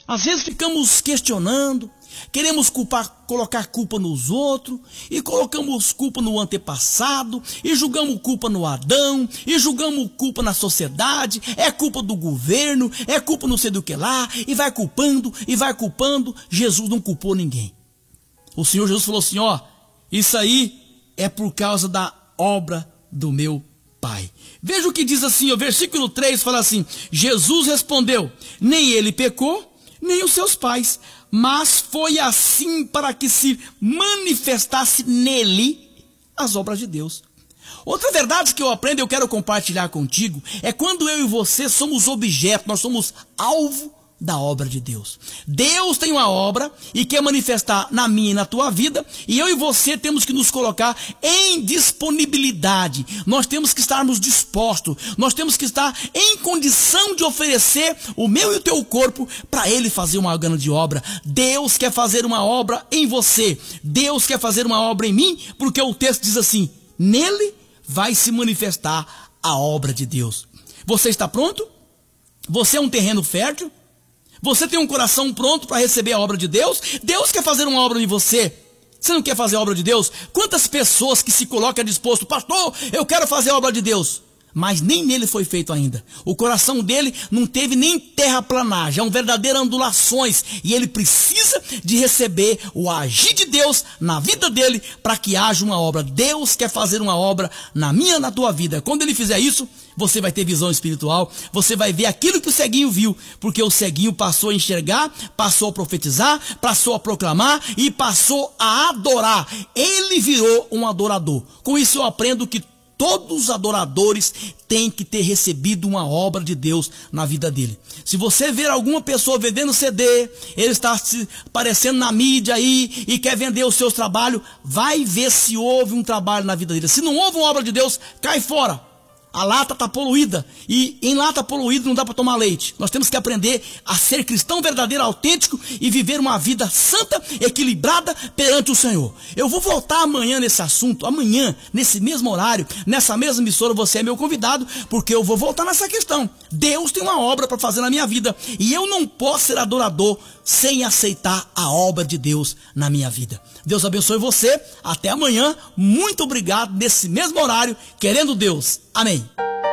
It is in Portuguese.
Às vezes ficamos questionando, queremos colocar culpa nos outros, e colocamos culpa no antepassado, e julgamos culpa no Adão, e julgamos culpa na sociedade, é culpa do governo, é culpa não sei do que lá, e vai culpando, e vai culpando. Jesus não culpou ninguém. O Senhor Jesus falou assim, ó, isso aí é por causa da obra do meu Pai. Veja o que diz assim, o versículo 3 fala assim, Jesus respondeu, nem ele pecou, nem os seus pais, mas foi assim para que se manifestasse nele as obras de Deus. Outra verdade que eu aprendo e eu quero compartilhar contigo é quando eu e você somos objeto, nós somos alvo da obra de Deus. Deus tem uma obra e quer manifestar na minha e na tua vida, e eu e você temos que nos colocar em disponibilidade. Nós temos que estarmos dispostos, nós temos que estar em condição de oferecer o meu e o teu corpo para Ele fazer uma grande obra. Deus quer fazer uma obra em você, Deus quer fazer uma obra em mim, porque o texto diz assim, nele vai se manifestar a obra de Deus. Você está pronto? Você é um terreno fértil? Você tem um coração pronto para receber a obra de Deus? Deus quer fazer uma obra em você. Você não quer fazer a obra de Deus? Quantas pessoas que se colocam disposto, pastor, eu quero fazer a obra de Deus, mas nem nele foi feito ainda. O coração dele não teve nem terraplanagem, é um verdadeiro ondulações, e ele precisa de receber o agir de Deus na vida dele para que haja uma obra. Deus quer fazer uma obra na minha, na tua vida. Quando ele fizer isso, você vai ter visão espiritual, você vai ver aquilo que o ceguinho viu, porque o ceguinho passou a enxergar, passou a profetizar, passou a proclamar e passou a adorar. Ele virou um adorador. Com isso eu aprendo que todos os adoradores têm que ter recebido uma obra de Deus na vida dele. Se você ver alguma pessoa vendendo CD, ele está se aparecendo na mídia aí e quer vender os seus trabalhos, vai ver se houve um trabalho na vida dele. Se não houve uma obra de Deus, cai fora. A lata está poluída, e em lata poluída não dá para tomar leite. Nós temos que aprender a ser cristão verdadeiro, autêntico, e viver uma vida santa, equilibrada perante o Senhor. Eu vou voltar amanhã nesse assunto, amanhã, nesse mesmo horário, nessa mesma emissora, você é meu convidado, porque eu vou voltar nessa questão. Deus tem uma obra para fazer na minha vida, e eu não posso ser adorador sem aceitar a obra de Deus na minha vida. Deus abençoe você, até amanhã, muito obrigado, nesse mesmo horário, querendo Deus. Amém.